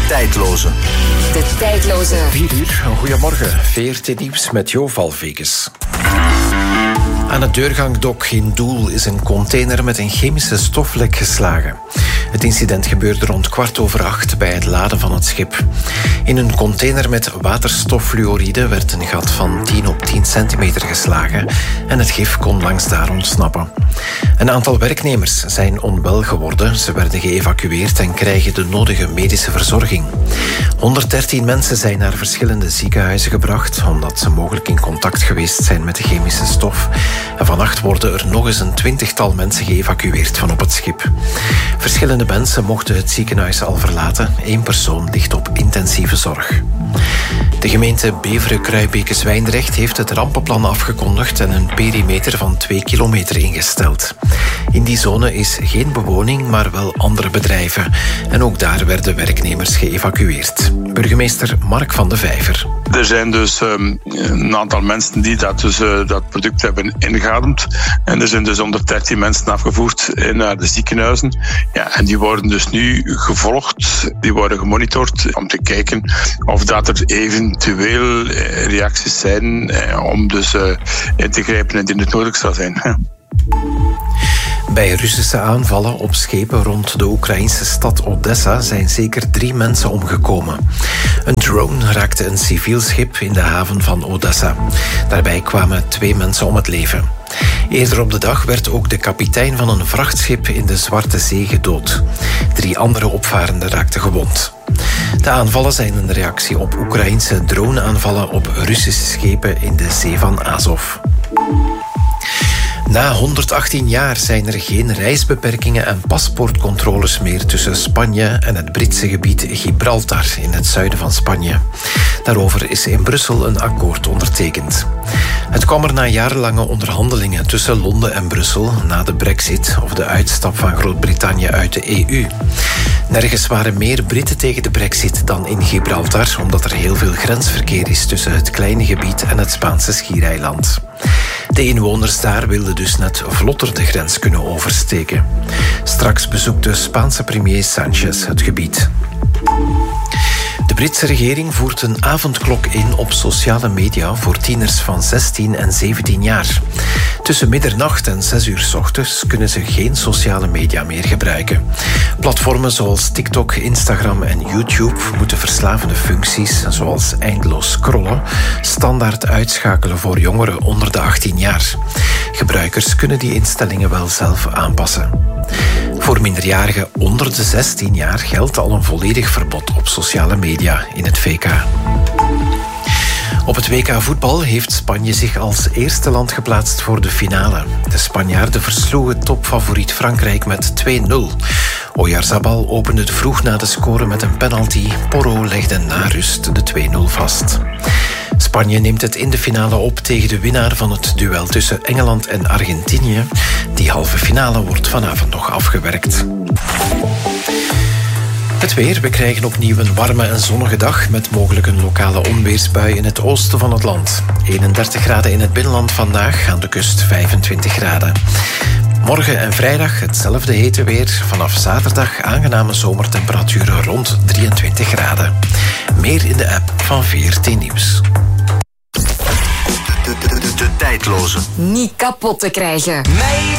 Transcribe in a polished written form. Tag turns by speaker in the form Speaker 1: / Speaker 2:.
Speaker 1: tijdloze.
Speaker 2: De tijdloze.
Speaker 3: 4 uur, goedemorgen. VRT Nieuws met Jo Valveges. Aan het deurgangdok in Doel is een container met een chemische stoflek geslagen. Het incident gebeurde rond 7:15 bij het laden van het schip. In een container met waterstoffluoride werd een gat van 10 op 10 centimeter geslagen en het gif kon langs daar ontsnappen. Een aantal werknemers zijn onwel geworden. Ze werden geëvacueerd en krijgen de nodige medische verzorging. 113 mensen zijn naar verschillende ziekenhuizen gebracht omdat ze mogelijk in contact geweest zijn met de chemische stof. En vannacht worden er nog eens een 20-tal mensen geëvacueerd van op het schip. Verschillende mensen mochten het ziekenhuis al verlaten. 1 persoon ligt op intensieve zorg. De gemeente Beveren-Kruibeke-Zwijndrecht heeft het rampenplan afgekondigd en een perimeter van 2 kilometer ingesteld. In die zone is geen bewoning, maar wel andere bedrijven. En ook daar werden werknemers geëvacueerd. Burgemeester Mark van de Vijver.
Speaker 4: Er zijn dus een aantal mensen die dat product hebben ingeademd. En er zijn dus 113 mensen afgevoerd naar de ziekenhuizen. Ja, en die worden dus nu gevolgd, die worden gemonitord om te kijken of dat er eventueel reacties zijn om dus in te grijpen indien het nodig zou zijn. Ja.
Speaker 3: Bij Russische aanvallen op schepen rond de Oekraïnse stad Odessa zijn zeker 3 mensen omgekomen. Een drone raakte een civiel schip in de haven van Odessa. Daarbij kwamen 2 mensen om het leven. Eerder op de dag werd ook de kapitein van een vrachtschip in de Zwarte Zee gedood. 3 andere opvarenden raakten gewond. De aanvallen zijn een reactie op Oekraïnse droneaanvallen op Russische schepen in de Zee van Azov. Na 118 jaar zijn er geen reisbeperkingen en paspoortcontroles meer tussen Spanje en het Britse gebied Gibraltar in het zuiden van Spanje. Daarover is in Brussel een akkoord ondertekend. Het kwam er na jarenlange onderhandelingen tussen Londen en Brussel na de Brexit of de uitstap van Groot-Brittannië uit de EU. Nergens waren meer Britten tegen de Brexit dan in Gibraltar, omdat er heel veel grensverkeer is tussen het kleine gebied en het Spaanse schiereiland. De inwoners daar wilden dus net vlotter de grens kunnen oversteken. Straks bezoekt de Spaanse premier Sánchez het gebied. De Britse regering voert een avondklok in op sociale media voor tieners van 16 en 17 jaar. Tussen middernacht en 6 uur 's ochtends kunnen ze geen sociale media meer gebruiken. Platformen zoals TikTok, Instagram en YouTube moeten verslavende functies, zoals eindeloos scrollen, standaard uitschakelen voor jongeren onder de 18 jaar. Gebruikers kunnen die instellingen wel zelf aanpassen. Voor minderjarigen onder de 16 jaar geldt al een volledig verbod op sociale media in het VK. Op het WK voetbal heeft Spanje zich als eerste land geplaatst voor de finale. De Spanjaarden versloegen topfavoriet Frankrijk met 2-0. Oyarzabal opende het vroeg na de score met een penalty. Porro legde na rust de 2-0 vast. Spanje neemt het in de finale op tegen de winnaar van het duel tussen Engeland en Argentinië. Die halve finale wordt vanavond nog afgewerkt. Het weer. We krijgen opnieuw een warme en zonnige dag met mogelijk een lokale onweersbui in het oosten van het land. 31 graden in het binnenland vandaag, aan de kust 25 graden. Morgen en vrijdag hetzelfde hete weer. Vanaf zaterdag aangename zomertemperaturen rond 23 graden. Meer in de app van VRT Nieuws.
Speaker 1: De tijdloze.
Speaker 2: Niet kapot te krijgen.